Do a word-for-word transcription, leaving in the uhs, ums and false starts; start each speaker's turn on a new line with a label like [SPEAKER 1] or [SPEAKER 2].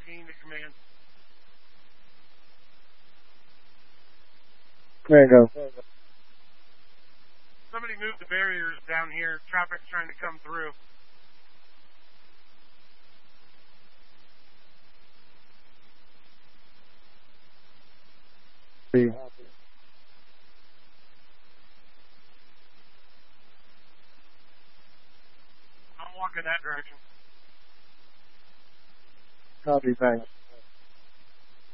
[SPEAKER 1] fourteen to command.
[SPEAKER 2] There you go.
[SPEAKER 1] Somebody moved the barriers down here. Traffic's trying to come through.
[SPEAKER 2] See.
[SPEAKER 1] I'm walking that direction.
[SPEAKER 2] Copy, thanks.